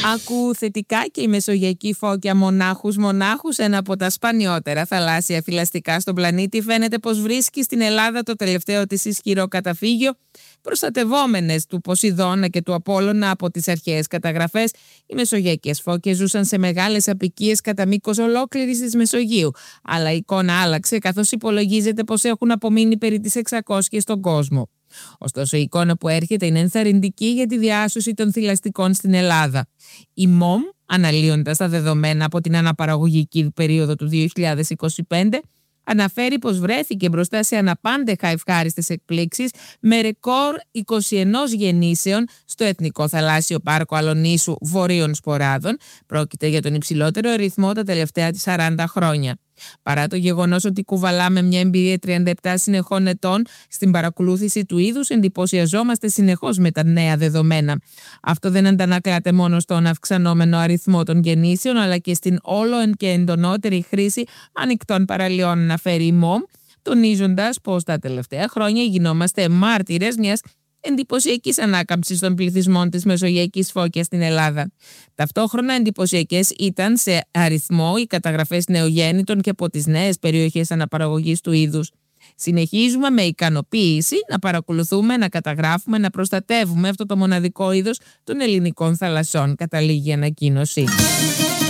Άκου θετικά και η μεσογειακή φώκια μονάχους, ένα από τα σπανιότερα θαλάσσια θηλαστικά στον πλανήτη, φαίνεται πως βρίσκει στην Ελλάδα το τελευταίο της ισχυρό καταφύγιο, προστατευόμενες του Ποσειδώνα και του Απόλλωνα από τις αρχαίες καταγραφές. Οι μεσογειακές φώκες ζούσαν σε μεγάλες αποικίες κατά μήκος ολόκληρης της Μεσογείου, αλλά η εικόνα άλλαξε καθώς υπολογίζεται πως έχουν απομείνει περί τις 600 στον κόσμο. Ωστόσο, η εικόνα που έρχεται είναι ενθαρρυντική για τη διάσωση των θηλαστικών στην Ελλάδα. Η ΜΟΜ, αναλύοντας τα δεδομένα από την αναπαραγωγική περίοδο του 2025, αναφέρει πως βρέθηκε μπροστά σε αναπάντεχα ευχάριστες εκπλήξεις με ρεκόρ 21 γεννήσεων στο Εθνικό Θαλάσσιο Πάρκο Αλονίσου Βορείων Σποράδων. Πρόκειται για τον υψηλότερο αριθμό τα τελευταία 40 χρόνια. Παρά το γεγονός ότι κουβαλάμε μια εμπειρία 37 συνεχών ετών στην παρακολούθηση του είδους, εντυπωσιαζόμαστε συνεχώς με τα νέα δεδομένα. Αυτό δεν αντανακλάται μόνο στον αυξανόμενο αριθμό των γεννήσεων, αλλά και στην όλο και εντονότερη χρήση ανοιχτών παραλιών, αναφέρει η ΜΟΜ, τονίζοντας πως τα τελευταία χρόνια γινόμαστε μάρτυρες μιας εντυπωσιακής ανάκαμψης των πληθυσμών της μεσογειακής φώκιας στην Ελλάδα. Ταυτόχρονα εντυπωσιακές ήταν σε αριθμό οι καταγραφές νεογέννητων και από τις νέες περιοχές αναπαραγωγής του είδους. Συνεχίζουμε με ικανοποίηση να παρακολουθούμε, να καταγράφουμε, να προστατεύουμε αυτό το μοναδικό είδος των ελληνικών θαλασσών, καταλήγει η ανακοίνωση.